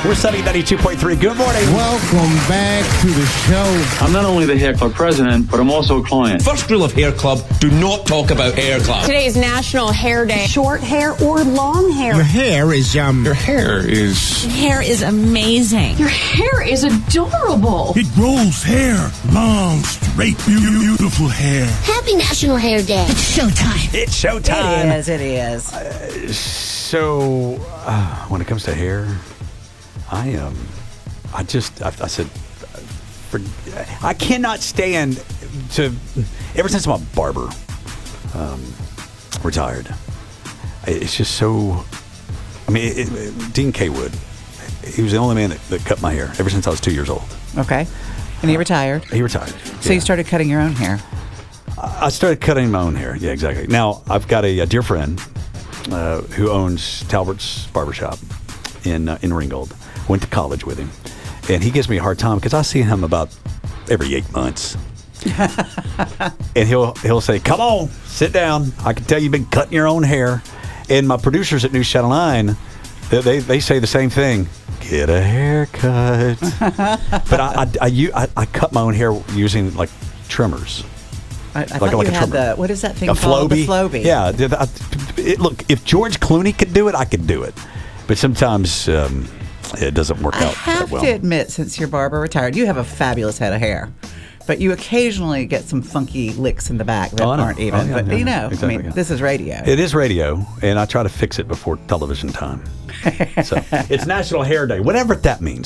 We're Sunny 92.3. Good morning. Welcome back to the show. I'm not only the hair club president, but I'm also a client. First rule of hair club, do not talk about hair club. Today is National Hair Day. Short hair or long hair? Your hair is, Your hair is... Your hair is amazing. Your hair is adorable. It grows hair. Long, straight, beautiful hair. Happy National Hair Day. It's showtime. It's showtime. It is. So, when it comes to hair, I said, I cannot stand to, ever since my barber retired, it's just so, Dean K. Wood, he was the only man that cut my hair ever since I was 2 years old. Okay. And he retired? He retired. So you started cutting your own hair? I started cutting my own hair. Yeah, exactly. Now, I've got a dear friend who owns Talbert's Barbershop in Ringgold. Went to college with him. And he gives me a hard time because I see him about every 8 months. And he'll say, come on, sit down. I can tell you've been cutting your own hair. And my producers at News Channel 9, they say the same thing. Get a haircut. But I cut my own hair using like trimmers. I thought you had what is that thing called? The Flowbee. Yeah. Look, if George Clooney could do it, I could do it. But sometimes it doesn't work out that well. I have to admit, since your barber retired, you have a fabulous head of hair. But you occasionally get some funky licks in the back that aren't even. Exactly, this is radio. It is radio, and I try to fix it before television time. So it's National Hair Day, whatever that means.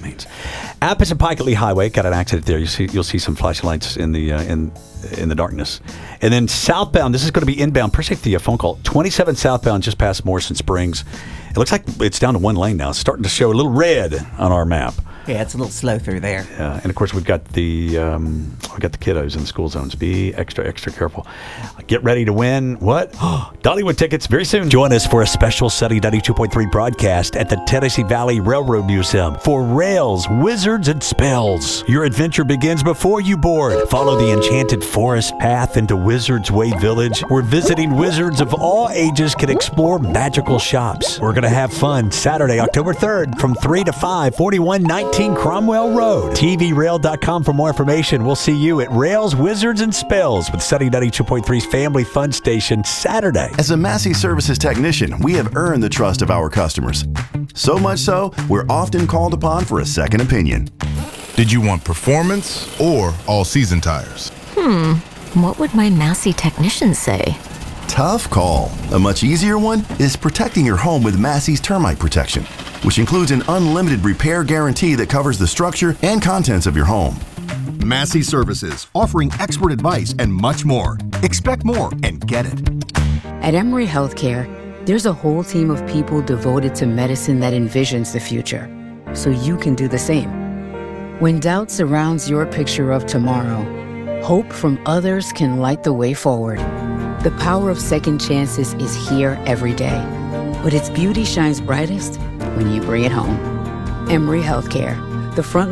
Apis and Pike at Lee Highway got an accident there. You'll see some flashing lights in the darkness. And then southbound, this is going to be inbound. Appreciate the phone call. 27 southbound just past Morrison Springs. It looks like it's down to one lane now. It's starting to show a little red on our map. Yeah, it's a little slow through there. And of course, we've got the kiddos in the school zones. Be extra careful. Get ready to win what? Dollywood tickets very soon. Join us for a special Sunny 92.3 broadcast at the Tennessee Valley Railroad Museum for Rails, Wizards, and Spells. Your adventure begins before you board. Follow the enchanted forest path into Wizards Way Village, where visiting wizards of all ages can explore magical shops. We're going to have fun Saturday, October 3rd from 3 to 5, 4119 Cromwell Road. TVRail.com for more information. We'll see you at Rails, Wizards, and Spells with Sunny 92.3's Family Fun Station Saturday. As a Massey Services technician, we have earned the trust of our customers. So much so, we're often called upon for a second opinion. Did you want performance or all-season tires? What would my Massey technician say? Tough call. A much easier one is protecting your home with Massey's termite protection, which includes an unlimited repair guarantee that covers the structure and contents of your home. Massey Services, offering expert advice and much more. Expect more and get it. At Emory Healthcare, there's a whole team of people devoted to medicine that envisions the future, so you can do the same. When doubt surrounds your picture of tomorrow, hope from others can light the way forward. The power of second chances is here every day, but its beauty shines brightest when you bring it home. Emory Healthcare, the front